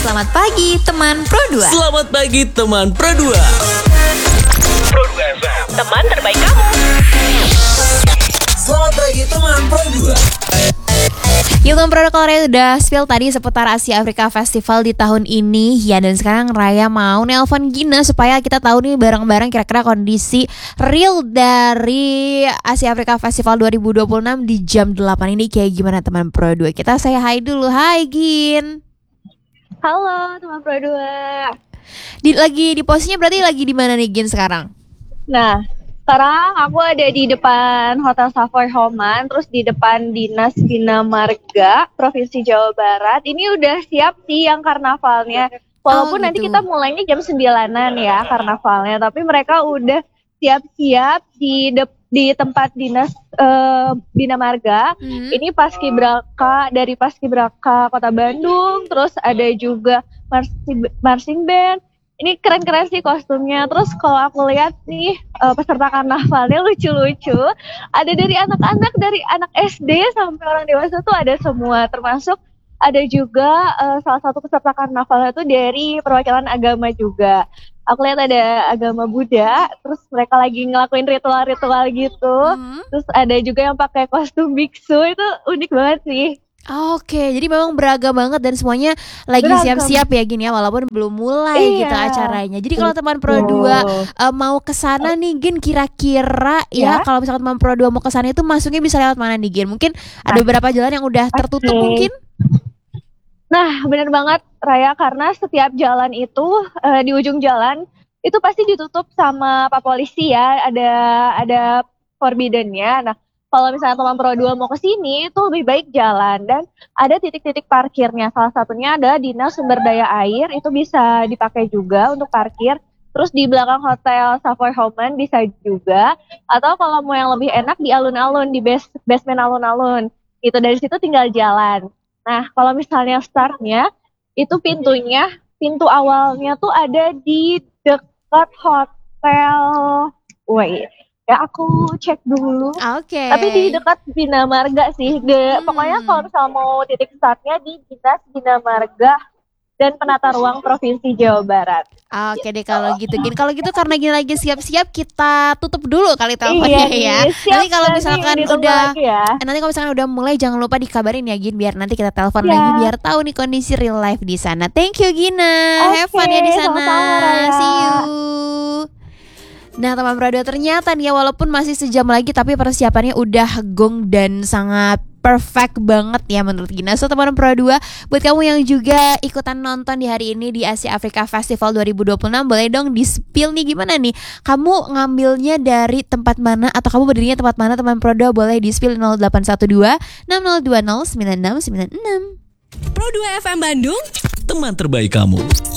Selamat pagi teman Pro 2. Selamat pagi teman Pro 2. Pro 2 FM, teman terbaik kamu. Selamat pagi teman Pro 2. Yuk teman Pro 2, kalau Raya udah spill tadi seputar Asia Afrika Festival di tahun ini ya, dan sekarang Raya mau nelpon Gina supaya kita tahu nih bareng-bareng kira-kira kondisi real dari Asia Afrika Festival 2026 di jam 8 ini kayak gimana teman Pro 2. Kita say hi dulu. Hai Gin. Halo teman Pro 2. Lagi di posisinya berarti lagi di mana nih Gin sekarang? Nah, sekarang aku ada di depan Hotel Savoy Homan, terus di depan Dinas Bina Marga Provinsi Jawa Barat. Ini udah siap sih yang karnavalnya. Walaupun nanti kita mulainya jam 9-an ya karnavalnya, tapi mereka udah siap-siap di tempat Dinas Bina Marga. Ini paskibraka dari Paskibraka Kota Bandung, terus ada juga marching band. Ini keren-keren sih kostumnya. Terus kalau aku lihat nih peserta karnavalnya lucu-lucu. Ada dari anak-anak, dari anak SD sampai orang dewasa tuh ada semua. Termasuk ada juga salah satu peserta karnavalnya tuh dari perwakilan agama juga. Aku lihat ada agama Buddha, terus mereka lagi ngelakuin ritual-ritual gitu. Terus ada juga yang pakai kostum biksu, itu unik banget sih. Oke, jadi memang beragam banget dan semuanya lagi siap-siap ya Gin ya, walaupun belum mulai gitu acaranya. Jadi kalau teman Pro 2 mau kesana nih Gin, kira-kira ya kalau misalkan teman Pro 2 mau kesana itu masuknya bisa lewat mana nih Gin? Mungkin ada beberapa jalan yang udah tertutup mungkin? Nah, benar banget Raya, karena setiap jalan itu di ujung jalan itu pasti ditutup sama Pak Polisi ya, ada forbidden-nya. Nah, kalau misalnya teman Pro 2 mau ke sini itu lebih baik jalan, dan ada titik-titik parkirnya. Salah satunya ada Dinas Sumber Daya Air, itu bisa dipakai juga untuk parkir. Terus di belakang Hotel Savoy Homan bisa juga, atau kalau mau yang lebih enak di alun-alun, di basement alun-alun. Itu dari situ tinggal jalan. Nah, kalau misalnya startnya itu pintu awalnya tuh ada di dekat Hotel. Wait. Ya aku cek dulu. Oke. Tapi di dekat Bina Marga sih. Pokoknya kalau misalnya mau titik startnya di Dinas Bina Marga dan Penata Ruang Provinsi Jawa Barat. Oke deh kalau gitu Gin. Kalau gitu karena Gin lagi siap-siap, kita tutup dulu kali teleponnya ya. Nanti kalau misalkan nanti kalau misalkan udah mulai jangan lupa dikabarin ya Gin, biar nanti kita telepon lagi biar tahu nih kondisi real life di sana. Thank you Gina. Have fun ya di sana. See you. Nah teman Pro 2, ternyata nih ya walaupun masih sejam lagi tapi persiapannya udah gong dan sangat perfect banget ya menurut Gina. So teman Pro 2, buat kamu yang juga ikutan nonton di hari ini di Asia Afrika Festival 2026, boleh dong di-spill nih gimana nih kamu ngambilnya dari tempat mana, atau kamu berdirinya tempat mana teman Pro 2, boleh di-spill 0812 6020 9696. Pro 2 FM Bandung, teman terbaik kamu.